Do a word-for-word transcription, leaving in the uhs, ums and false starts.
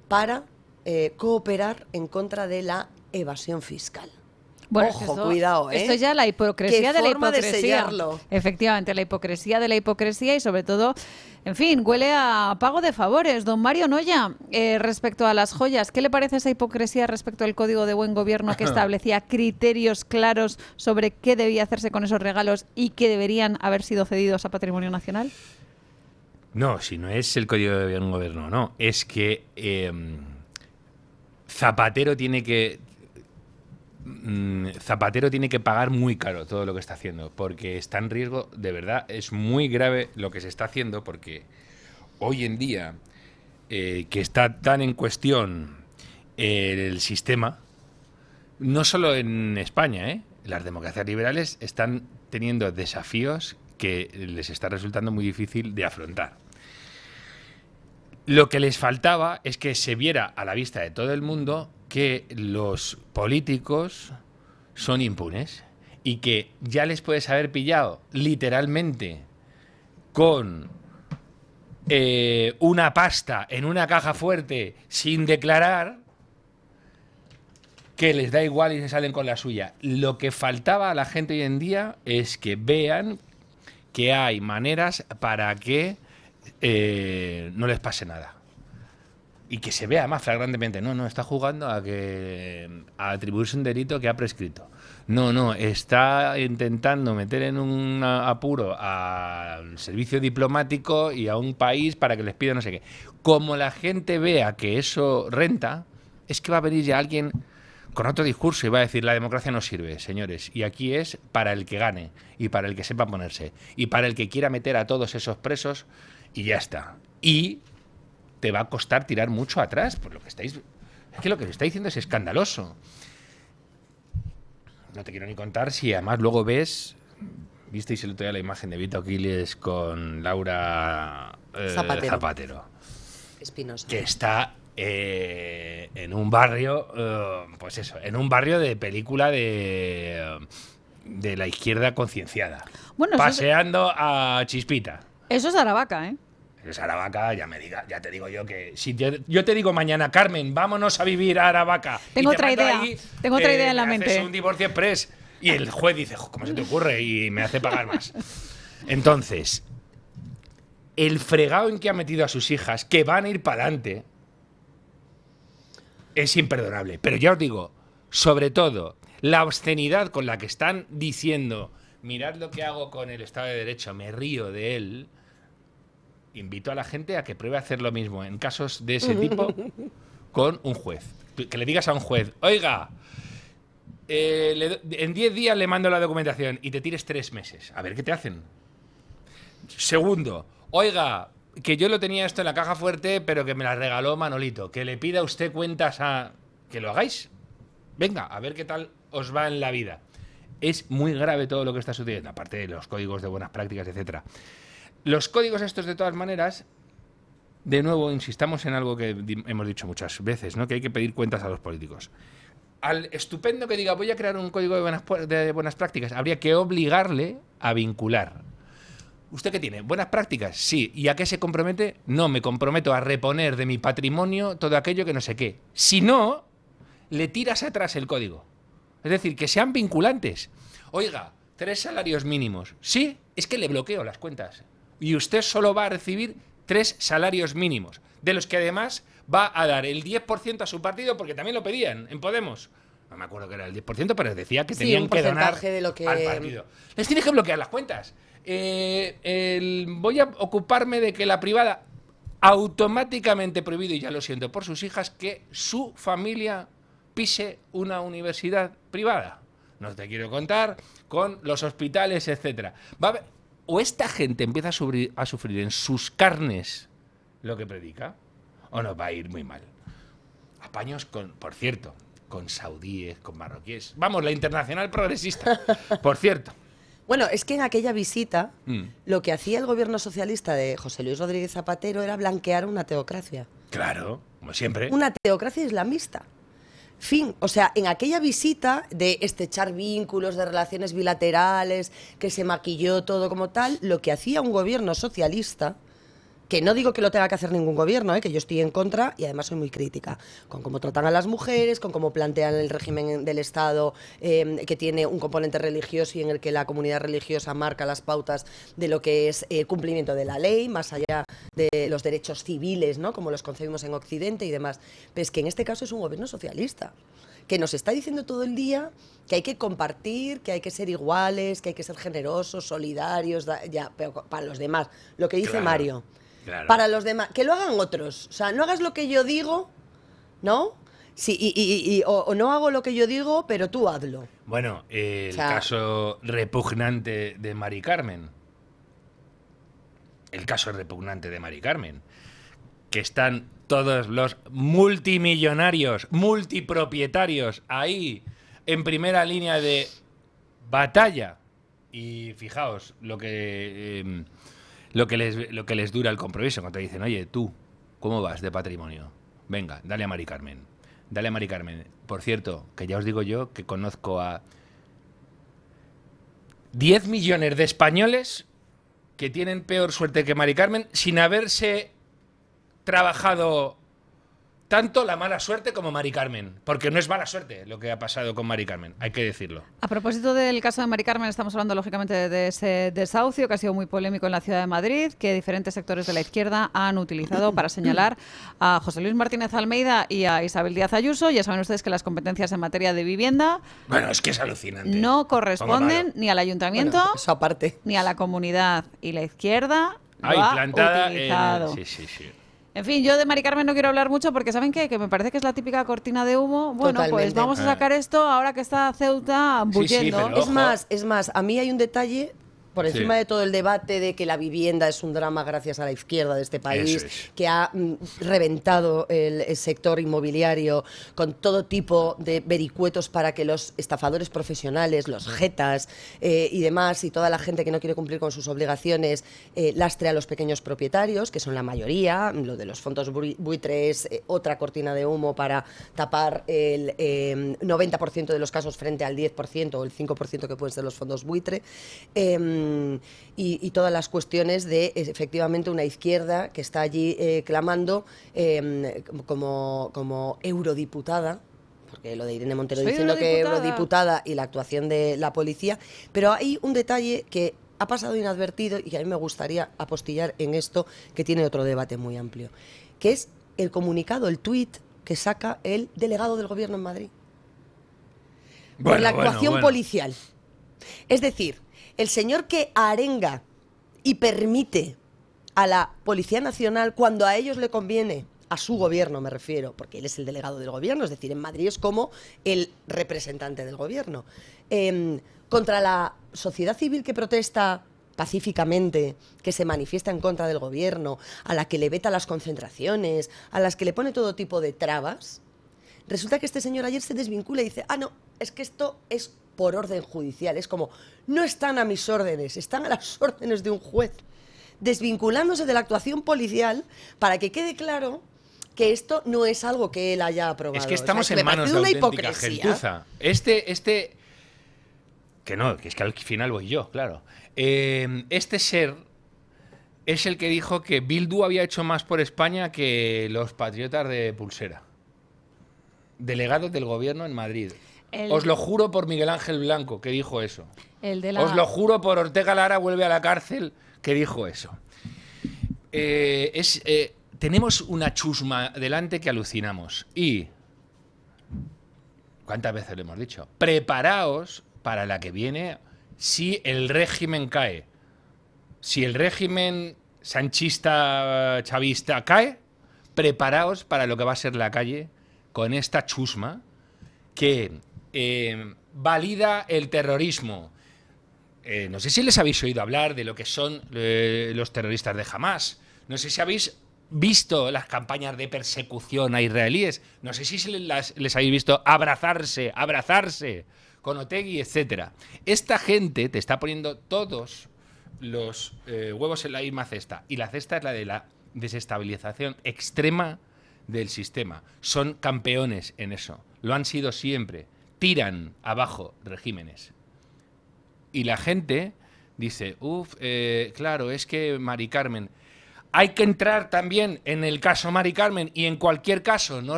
para eh, cooperar en contra de la evasión fiscal. Bueno, Ojo, es que eso, cuidado, ¿eh? Esto es ya la hipocresía ¿Qué de la forma de hipocresía. sellarlo? Efectivamente, la hipocresía de la hipocresía y sobre todo, en fin, huele a pago de favores. Don Mario Noya, eh, respecto a las joyas, ¿qué le parece esa hipocresía respecto al Código de Buen Gobierno que establecía criterios claros sobre qué debía hacerse con esos regalos y que deberían haber sido cedidos a Patrimonio Nacional? No, si no es el Código de Buen Gobierno, no. Es que eh, Zapatero tiene que... Zapatero tiene que pagar muy caro todo lo que está haciendo, porque está en riesgo, de verdad, es muy grave lo que se está haciendo, porque hoy en día, eh, que está tan en cuestión eh, el sistema, no solo en España, ¿eh? Las democracias liberales están teniendo desafíos que les está resultando muy difícil de afrontar. Lo que les faltaba es que se viera a la vista de todo el mundo que los políticos son impunes y que ya les puedes haber pillado literalmente con eh, una pasta en una caja fuerte sin declarar, que les da igual y se salen con la suya. Lo que faltaba a la gente hoy en día es que vean que hay maneras para que eh, no les pase nada. Y que se vea más flagrantemente. No, no, está jugando a que a atribuirse un delito que ha prescrito. No, no, está intentando meter en un apuro al servicio diplomático y a un país para que les pida no sé qué. Como la gente vea que eso renta, es que va a venir ya alguien con otro discurso y va a decir: la democracia no sirve, señores, y aquí es para el que gane y para el que sepa ponerse y para el que quiera meter a todos esos presos y ya está. Y te va a costar tirar mucho atrás, por lo que estáis... Es que lo que se está diciendo es escandaloso. No te quiero ni contar si además luego ves... Visteis el otro día la imagen de Vito Quiles con Laura eh, Zapatero. Zapatero. Espinosa. Que está eh, en un barrio, eh, pues eso, en un barrio de película de, de la izquierda concienciada. Bueno, paseando es... a Chispita. Eso es Aravaca, ¿eh? Es Aravaca, ya me diga, ya te digo yo que si te, yo te digo mañana, Carmen, vámonos a vivir a Aravaca. Tengo y te otra idea, ahí, tengo otra eh, idea en la me mente. haces un divorcio express y el juez dice: ¿cómo se te ocurre? Y me hace pagar más. Entonces, el fregado en que ha metido a sus hijas, que van a ir para adelante, es imperdonable. Pero ya os digo, sobre todo, la obscenidad con la que están diciendo: mirad lo que hago con el Estado de Derecho, me río de él. Invito a la gente a que pruebe a hacer lo mismo en casos de ese tipo con un juez. Que le digas a un juez: oiga, eh, le, en diez días le mando la documentación, y te tires tres meses. A ver qué te hacen. Segundo, oiga, que yo lo tenía esto en la caja fuerte, pero que me la regaló Manolito. Que le pida usted cuentas a... Que lo hagáis. Venga, a ver qué tal os va en la vida. Es muy grave todo lo que está sucediendo, aparte de los códigos de buenas prácticas, etcétera. Los códigos estos, de todas maneras, de nuevo, insistamos en algo que hemos dicho muchas veces, ¿no? Que hay que pedir cuentas a los políticos. Al estupendo que diga: voy a crear un código de buenas, de buenas prácticas, habría que obligarle a vincular. ¿Usted qué tiene? ¿Buenas prácticas? Sí. ¿Y a qué se compromete? No, me comprometo a reponer de mi patrimonio todo aquello que no sé qué. Si no, le tiras atrás el código. Es decir, que sean vinculantes. Oiga, tres salarios mínimos. Sí, es que le bloqueo las cuentas. Y usted solo va a recibir tres salarios mínimos, de los que además va a dar el diez por ciento a su partido, porque también lo pedían en Podemos. No me acuerdo que era el diez por ciento, pero decía que sí, tenían un que donar de lo que... al partido. Les tienes que bloquear las cuentas. Eh, el, voy a ocuparme de que la privada, automáticamente prohibido, y ya lo siento por sus hijas, que su familia pise una universidad privada. No te quiero contar con los hospitales, etcétera. Va a haber, o esta gente empieza a sufrir, a sufrir en sus carnes lo que predica, o nos va a ir muy mal. Apaños con, por cierto, con saudíes, con marroquíes. Vamos, la internacional progresista, por cierto. Bueno, es que en aquella visita Mm. lo que hacía el gobierno socialista de José Luis Rodríguez Zapatero era blanquear una teocracia. Claro, como siempre. Una teocracia islamista. Fin, o sea, en aquella visita de estrechar vínculos, de relaciones bilaterales, que se maquilló todo como tal, lo que hacía un gobierno socialista Que no digo que lo tenga que hacer ningún gobierno, ¿eh? Que yo estoy en contra y además soy muy crítica con cómo tratan a las mujeres, con cómo plantean el régimen del Estado, eh, que tiene un componente religioso y en el que la comunidad religiosa marca las pautas de lo que es el cumplimiento de la ley, más allá de los derechos civiles, ¿no? Como los concebimos en Occidente y demás. Pero es que en este caso es un gobierno socialista, que nos está diciendo todo el día que hay que compartir, que hay que ser iguales, que hay que ser generosos, solidarios, da, ya, pero para los demás. Lo que dice Claro. Mario. Claro. Para los demás, que lo hagan otros. O sea, no hagas lo que yo digo, ¿no? Sí, y, y- y- o, o no hago lo que yo digo, pero tú hazlo. Bueno, eh, el O sea- caso repugnante de Mari Carmen. El caso repugnante de Mari Carmen. Que están todos los multimillonarios, multipropietarios ahí en primera línea de batalla. Y fijaos lo que eh, lo que les lo que les dura el compromiso cuando te dicen, oye, tú, ¿cómo vas de patrimonio? Venga, dale a Mari Carmen. Dale a Mari Carmen. Por cierto, que ya os digo yo que conozco a diez millones de españoles que tienen peor suerte que Mari Carmen sin haberse trabajado tanto la mala suerte como Mari Carmen. Porque no es mala suerte lo que ha pasado con Mari Carmen, hay que decirlo. A propósito del caso de Mari Carmen, estamos hablando lógicamente de ese desahucio que ha sido muy polémico en la ciudad de Madrid, que diferentes sectores de la izquierda han utilizado para señalar a José Luis Martínez Almeida y a Isabel Díaz Ayuso. Ya saben ustedes que las competencias en materia de vivienda Bueno, es que es alucinante. no corresponden Pongo ni al ayuntamiento Bueno, eso aparte. ni a la comunidad, y la izquierda lo Ahí ha plantada en- utilizado. Sí, sí, sí. En fin, yo de Mari Carmen no quiero hablar mucho porque ¿saben qué? Que me parece que es la típica cortina de humo. Bueno, pues Totalmente. vamos a sacar esto ahora que está Ceuta Sí, sí, bulliendo. pero- Es Ojo. más, es más, a mí hay un detalle por encima Sí. de todo el debate de que la vivienda es un drama gracias a la izquierda de este país, Eso es. que ha mm, reventado el, el sector inmobiliario con todo tipo de vericuetos para que los estafadores profesionales, los jetas eh, y demás, y toda la gente que no quiere cumplir con sus obligaciones, eh, lastre a los pequeños propietarios, que son la mayoría. Lo de los fondos bui- buitres, eh, otra cortina de humo para tapar el eh, noventa por ciento de los casos frente al diez por ciento o el cinco por ciento que pueden ser los fondos buitre. Eh, y, y todas las cuestiones de, efectivamente, una izquierda que está allí eh, clamando eh, como, como eurodiputada, porque lo de Irene Montero Soy diciendo que eurodiputada. eurodiputada y la actuación de la policía, pero hay un detalle que ha pasado inadvertido y que a mí me gustaría apostillar en esto, que tiene otro debate muy amplio, que es el comunicado, el tuit que saca el delegado del gobierno en Madrid por Bueno, la bueno, actuación bueno. policial. Es decir, el señor que arenga y permite a la Policía Nacional cuando a ellos le conviene, a su gobierno me refiero, porque él es el delegado del gobierno, es decir, en Madrid es como el representante del gobierno, eh, contra la sociedad civil que protesta pacíficamente, que se manifiesta en contra del gobierno, a la que le veta las concentraciones, a las que le pone todo tipo de trabas. Resulta que este señor ayer se desvincula y dice, ah, no, es que esto es por orden judicial. Es como, no están a mis órdenes, están a las órdenes de un juez. Desvinculándose de la actuación policial para que quede claro que esto no es algo que él haya aprobado. Es que O sea, estamos que en me manos parece de una auténtica hipocresía. gentuza. Este, este... Que no, que es que al final voy yo, claro. Eh, este ser es el que dijo que Bildu había hecho más por España que los patriotas de Pulsera. Delegado del gobierno en Madrid. El- Os lo juro por Miguel Ángel Blanco, que dijo eso. El de la... Os lo juro por Ortega Lara, vuelve a la cárcel, que dijo eso. Eh, es, eh, tenemos una chusma delante que alucinamos. Y, ¿cuántas veces lo hemos dicho? Preparaos para la que viene si el régimen cae. Si el régimen sanchista chavista cae, preparaos para lo que va a ser la calle con esta chusma que eh, valida el terrorismo. Eh, no sé si les habéis oído hablar de lo que son eh, los terroristas de Hamás. No sé si habéis visto las campañas de persecución a israelíes. No sé si se las- les habéis visto abrazarse, abrazarse con Otegi, etcétera. Esta gente te está poniendo todos los eh, huevos en la misma cesta. Y la cesta es la de la desestabilización extrema del sistema. Son campeones en eso. Lo han sido siempre. Tiran abajo regímenes. Y la gente dice, uff, eh, claro, es que Mari Carmen... hay que entrar también en el caso Mari Carmen y en cualquier caso no